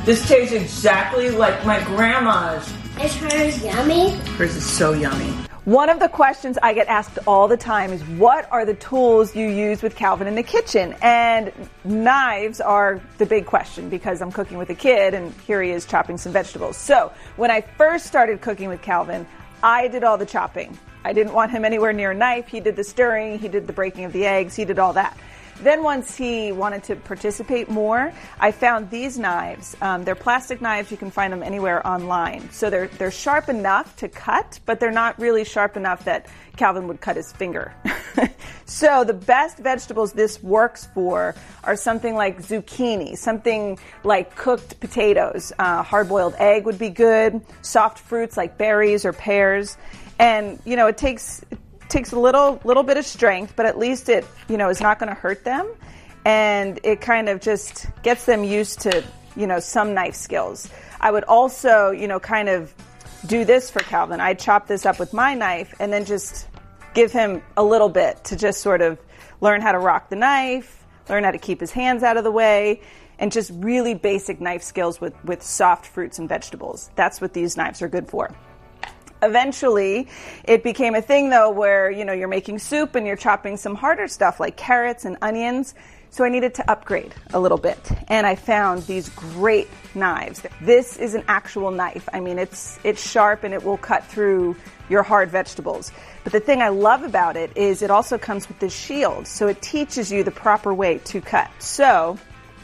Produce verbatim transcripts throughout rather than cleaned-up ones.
This tastes exactly like my grandma's. Is hers yummy? Hers is so yummy. One of the questions I get asked all the time is, what are the tools you use with Calvin in the kitchen? And knives are the big question because I'm cooking with a kid and here he is chopping some vegetables. So when I first started cooking with Calvin, I did all the chopping. I didn't want him anywhere near a knife. He did the stirring, he did the breaking of the eggs, he did all that. Then once he wanted to participate more, I found these knives. Um, they're plastic knives. You can find them anywhere online. So they're they're sharp enough to cut, but they're not really sharp enough that Calvin would cut his finger. So the best vegetables this works for are something like zucchini, something like cooked potatoes. Uh, hard-boiled egg would be good. Soft fruits like berries or pears. And, you know, it takes... takes a little little bit of strength, but at least it, you know, is not going to hurt them, and it kind of just gets them used to, you know, some knife skills. I would also, you know, kind of do this for Calvin. I'd chop this up with my knife and then just give him a little bit to just sort of learn how to rock the knife, learn how to keep his hands out of the way, and just really basic knife skills with, with soft fruits and vegetables. That's what these knives are good for. Eventually, it became a thing, though, where, you know, you're making soup and you're chopping some harder stuff like carrots and onions. So I needed to upgrade a little bit. And I found these great knives. This is an actual knife. I mean, it's it's sharp and it will cut through your hard vegetables. But the thing I love about it is it also comes with this shield. So it teaches you the proper way to cut. So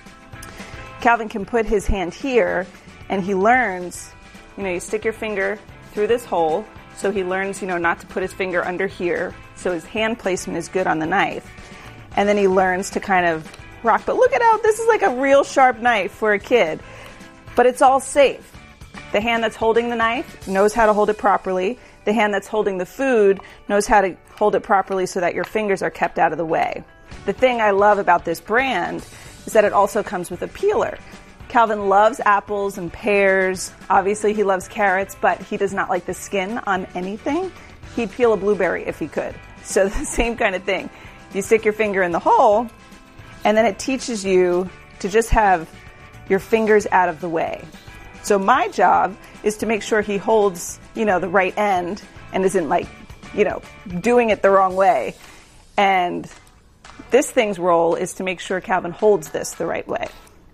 Calvin can put his hand here and he learns, you know, you stick your finger through this hole, so he learns, you know, not to put his finger under here, so his hand placement is good on the knife. And then he learns to kind of rock. But look at how this is like a real sharp knife for a kid. But it's all safe. The hand that's holding the knife knows how to hold it properly. The hand that's holding the food knows how to hold it properly so that your fingers are kept out of the way. The thing I love about this brand is that it also comes with a peeler. Calvin loves apples and pears. Obviously, he loves carrots, but he does not like the skin on anything. He'd peel a blueberry if he could. So the same kind of thing. You stick your finger in the hole, and then it teaches you to just have your fingers out of the way. So my job is to make sure he holds, you know, the right end and isn't like, you know, doing it the wrong way. And this thing's role is to make sure Calvin holds this the right way.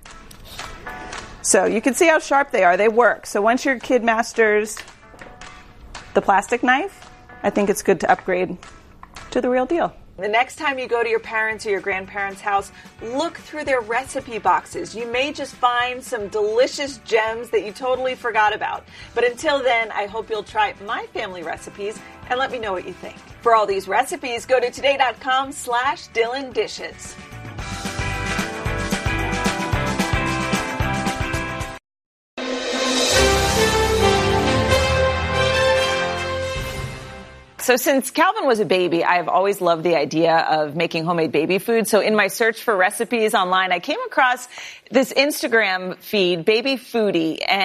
So you can see how sharp they are. They work. So once your kid masters the plastic knife, I think it's good to upgrade to the real deal. The next time you go to your parents' or your grandparents' house, look through their recipe boxes. You may just find some delicious gems that you totally forgot about. But until then, I hope you'll try my family recipes and let me know what you think. For all these recipes, go to today.com slash Dylan Dishes. So since Calvin was a baby, I've always loved the idea of making homemade baby food. So in my search for recipes online, I came across this Instagram feed, Baby Foodie, and